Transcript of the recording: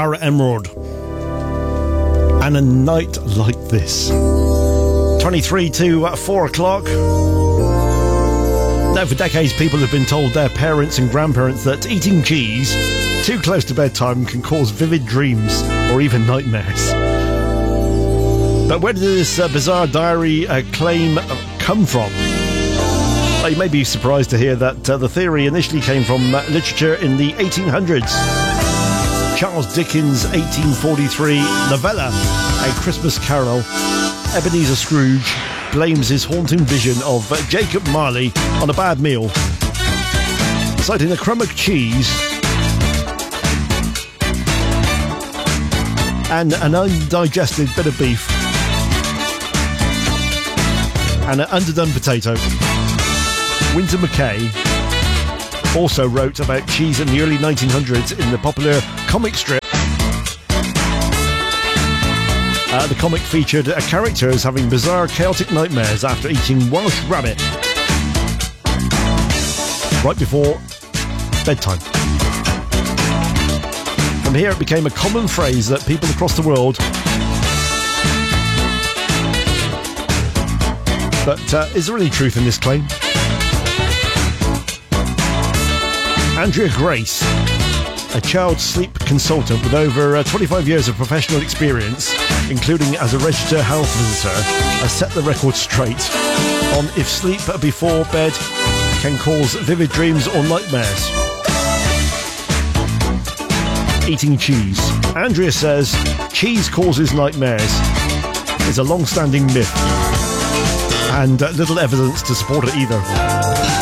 Tara Emerald. And a night like this. 23 to 4 o'clock. Now, for decades, people have been told their parents and grandparents that eating cheese too close to bedtime can cause vivid dreams or even nightmares. But where did this bizarre diary claim come from? Well, you may be surprised to hear that the theory initially came from literature in the 1800s. Charles Dickens' 1843 novella, A Christmas Carol, Ebenezer Scrooge blames his haunting vision of Jacob Marley on a bad meal, citing a crumb of cheese and an undigested bit of beef and an underdone potato. Winter Mackay also wrote about cheese in the early 1900s in the popular comic strip. The comic featured characters having bizarre, chaotic nightmares after eating Welsh rabbit right before bedtime. From here, it became a common phrase that people across the world. But is there any truth in this claim? Andrea Grace, a child sleep consultant with over 25 years of professional experience, including as a registered health visitor, has set the record straight on if sleep before bed can cause vivid dreams or nightmares. Eating cheese. Andrea says cheese causes nightmares is a long-standing myth and little evidence to support it either.